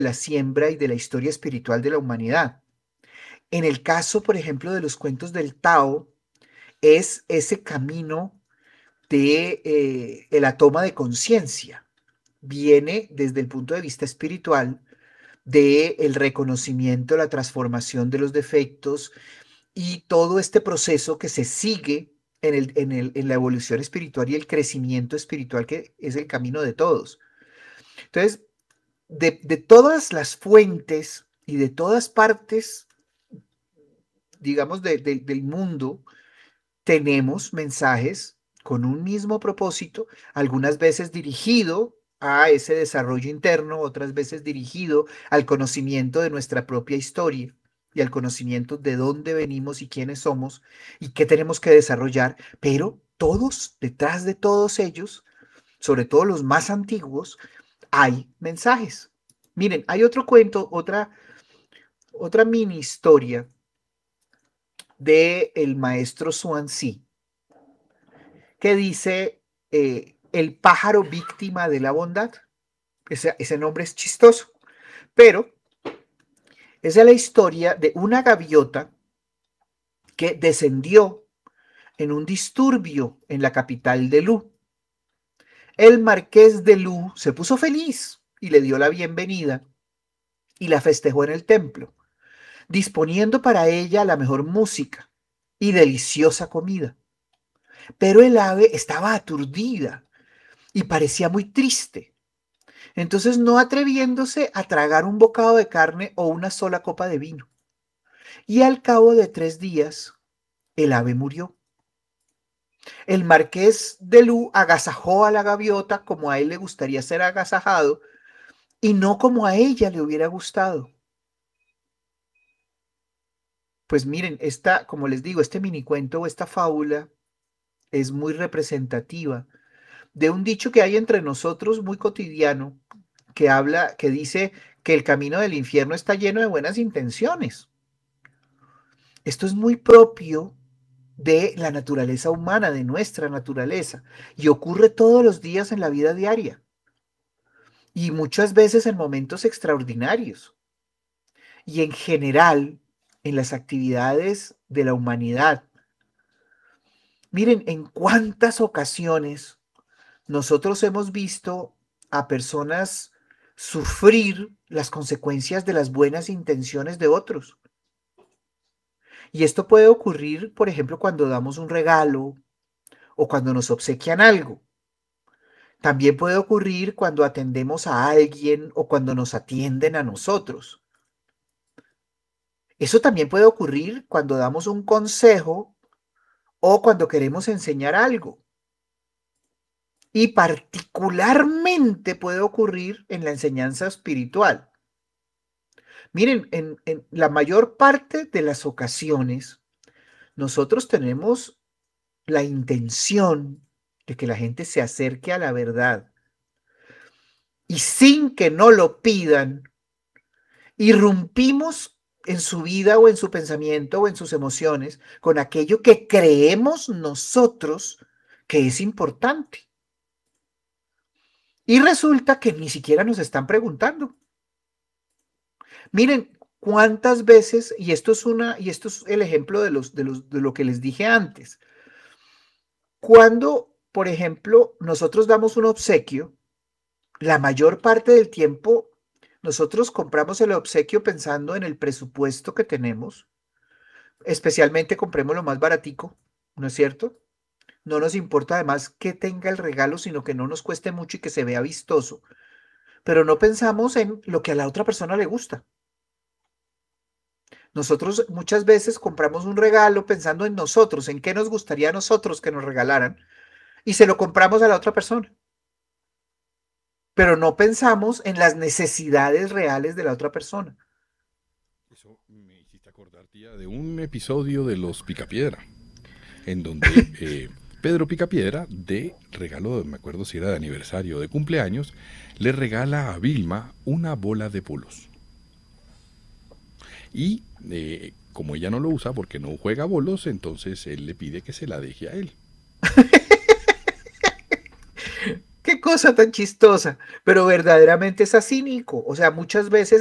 la siembra y de la historia espiritual de la humanidad. En el caso, por ejemplo, de los cuentos del Tao, es ese camino de la toma de conciencia. Viene desde el punto de vista espiritual de el reconocimiento, la transformación de los defectos y todo este proceso que se sigue en la evolución espiritual y el crecimiento espiritual que es el camino de todos. Entonces, de todas las fuentes y de todas partes, digamos, del mundo, tenemos mensajes con un mismo propósito, algunas veces dirigido a ese desarrollo interno, otras veces dirigido al conocimiento de nuestra propia historia y al conocimiento de dónde venimos y quiénes somos y qué tenemos que desarrollar, pero todos, detrás de todos ellos, sobre todo los más antiguos, hay mensajes. Miren, hay otro cuento, otra mini historia de el maestro Swansea que dice el pájaro víctima de la bondad. Ese nombre es chistoso, pero esa es la historia de una gaviota que descendió en un disturbio en la capital de Lu. El marqués de Lu se puso feliz y le dio la bienvenida y la festejó en el templo, disponiendo para ella la mejor música y deliciosa comida. Pero el ave estaba aturdida y parecía muy triste. Entonces, no atreviéndose a tragar un bocado de carne o una sola copa de vino. Y al cabo de 3 días, el ave murió. El marqués de Lu agasajó a la gaviota como a él le gustaría ser agasajado y no como a ella le hubiera gustado. Pues miren, como les digo, este minicuento o esta fábula es muy representativa de un dicho que hay entre nosotros muy cotidiano que dice que el camino del infierno está lleno de buenas intenciones. Esto es muy propio de la naturaleza humana, de nuestra naturaleza, y ocurre todos los días en la vida diaria y muchas veces en momentos extraordinarios y en general en las actividades de la humanidad. Miren, en cuántas ocasiones nosotros hemos visto a personas sufrir las consecuencias de las buenas intenciones de otros. Y esto puede ocurrir, por ejemplo, cuando damos un regalo o cuando nos obsequian algo. También puede ocurrir cuando atendemos a alguien o cuando nos atienden a nosotros. Eso también puede ocurrir cuando damos un consejo o cuando queremos enseñar algo. Y particularmente puede ocurrir en la enseñanza espiritual. Miren, en la mayor parte de las ocasiones, nosotros tenemos la intención de que la gente se acerque a la verdad y sin que no lo pidan, irrumpimos en su vida o en su pensamiento o en sus emociones con aquello que creemos nosotros que es importante. Y resulta que ni siquiera nos están preguntando. Miren cuántas veces, y esto es el ejemplo de lo que les dije antes. Cuando, por ejemplo, nosotros damos un obsequio, la mayor parte del tiempo nosotros compramos el obsequio pensando en el presupuesto que tenemos, especialmente compremos lo más baratico, ¿no es cierto? No nos importa además que tenga el regalo, sino que no nos cueste mucho y que se vea vistoso, pero no pensamos en lo que a la otra persona le gusta. Nosotros muchas veces compramos un regalo pensando en nosotros, en qué nos gustaría a nosotros que nos regalaran, y se lo compramos a la otra persona, pero no pensamos en las necesidades reales de la otra persona. Eso me hiciste acordar, tía, de un episodio de Los Picapiedra, en donde Pedro Picapiedra, de regalo, me acuerdo si era de aniversario o de cumpleaños, le regala a Vilma una bola de bolos. Y como ella no lo usa porque no juega bolos, entonces él le pide que se la deje a él. Qué cosa tan chistosa, pero verdaderamente es así, Nico. O sea, muchas veces